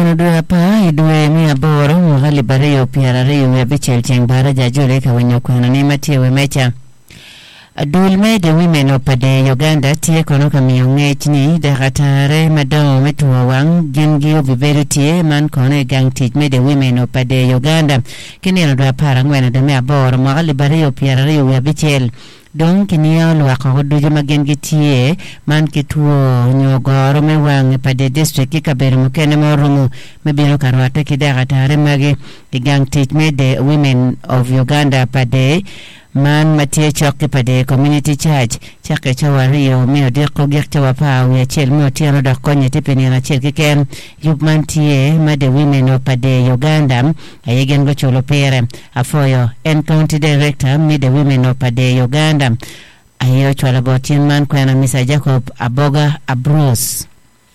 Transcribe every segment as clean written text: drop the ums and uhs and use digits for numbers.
Kweno dwe apa idwe mia boro mwakali bariyo piarareyo ya bichel cheng bara jajole kawenyo kweno ni matiwe mecha. Dulme de women opade Uganda tie kono kamiyo ngechni dakatare madao metuwa wang gengio biberu tie man kono gang teach me de women opade Uganda. Kini dwe para ngwena de mea boro mwakali bariyo piarareyo ya bichel. Don kinio lwa kagodujo magengitie man kituo nyogoro mewang pade district kaberu mukene morumu mebino karwate kidega tare mage gang teach me the women of Uganda pade man matie choki pade community church chake chawario meo deko gekte wapa uya chel meo tiano da konye tipeni na chel kiken yupman tie ma the women of pade Uganda ayegen go cholo pere afoyo county director me the women of pade Uganda ayo chwala botin man kwena Mr. Jacob Aboga Abros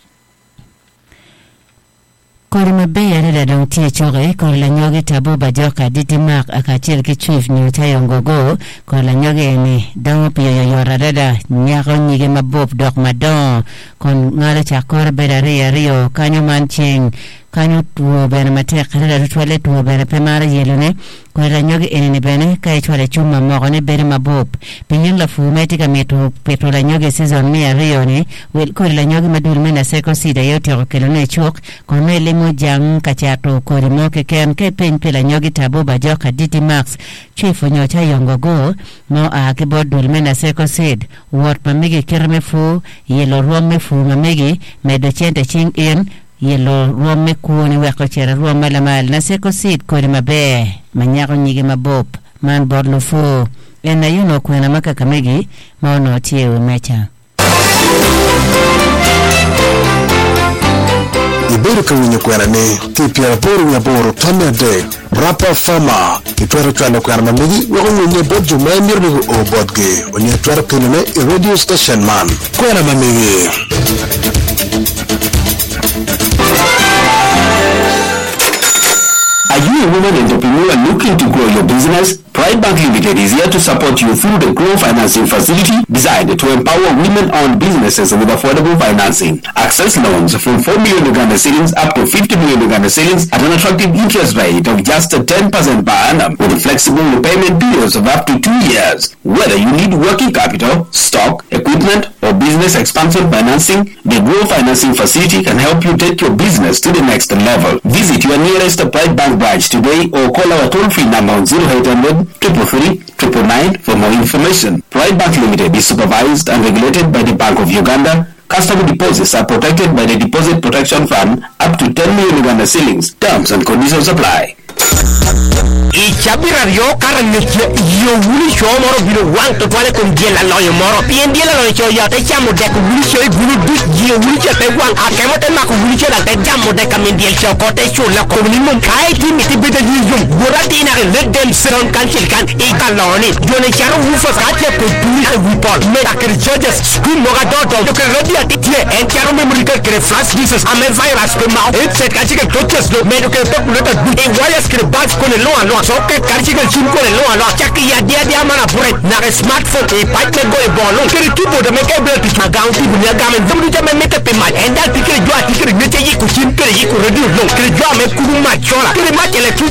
Kori mabeya reda dong tie choge kori la nyoge tabu bajoka diti mak akachil ki chief ni utayo ngogo kori la nyoge ni dong piyo yora reda nyako nyige mabob dok madon kon ngale chakore beda rio kanyo manching kanyo tuwo bena matek reda tutwale tuwo bena pemara yelune kori la nyoge enini bene kaya chwale chuma mogone bere mabob pinyin la fumeti ka metu petro la nyoge season mia rio ni kori la nyoge madul mena seko sida yote okelone chok kon mele jang kachato kori moke ken ke pen pela nyogi tabo bajoka diti max chief nyocha yongogo mo a ke bodul mena seko seed wot mamigi kirme fu yelo rome fu mamigi medo chente ching in yelo rome kuoni weko chera rome la mal na seko seed kori mabe manyako nyige mabop man bodlo fu ena yuno kwena maka kamegi maono tie umecha Iberu kawinyo kwena ni tipia boro tanya de rapa fama itwara chwana kwena mamigi wako nye bodju maimir nigu o bodge onye twara kinune radio station man kwena mamigi Are you a woman entrepreneur looking to grow your business? Pride Bank Limited is here to support you through the Grow Financing Facility designed to empower women-owned businesses with affordable financing. Access loans from 4 million Uganda cedis up to 50 million Uganda cedis at an attractive interest rate of just 10% per annum with flexible repayment periods of up to 2 years. Whether you need working capital, stock, equipment, or business expansion financing, the Grow Financing Facility can help you take your business to the next level. Visit your nearest Pride Bank branch today or call our toll-free number on 0800 333 for more information. Pride Bank Limited is supervised and regulated by the Bank of Uganda. Customer deposits are protected by the Deposit Protection Fund up to 10 million Uganda cedis. Terms and conditions apply. Ichabira rio karanike yo wuli show moro bilo wang to twale kon diela loyo moro pien diela loyo cho yo te chamo de ko wuli show bulu dik yo wuli cho te wang akemo te ma ko wuli cho da te jamo de kam diel cho ko te show la ko ni mum kai ti mi ti bede ni yum gora ti na let them seron kan chil kan e kaloni jone charo wu fa ka te ko duli e wi pol me da kere judges school mo ga do to ke rodia ti tie en charo memory ka kere flash disease ame virus ko ma e set ka chike coaches do me do ke to ku ta e wires kere bats ko ne lo so ke karchigal chimko le lo chaki ya dia mana pure na smartphone e patle go e bolo kiri tubo de meke bel ti account ti bunya gamen zamdu jame mete pe mal enda tikiri jwa tikiri nete yi ku chimpere yi ku redu lo kiri jwa me ku ma chola kiri ma